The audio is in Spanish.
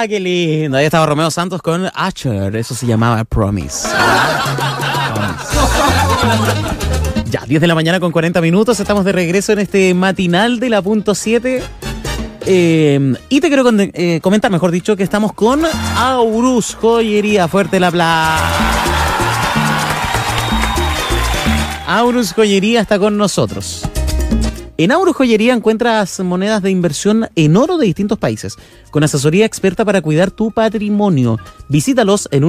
qué lindo. Ahí estaba Romeo Santos con Asher. Eso se llamaba Promise. Ya, 10 de la mañana con 40 minutos. Estamos de regreso en este matinal de la punto 7. Y te quiero comentar, mejor dicho, que estamos con Aurus Joyería. Fuerte el aplauso. Aurus Joyería está con nosotros. En Aurus Joyería encuentras monedas de inversión en oro de distintos países, con asesoría experta para cuidar tu patrimonio. Visítalos en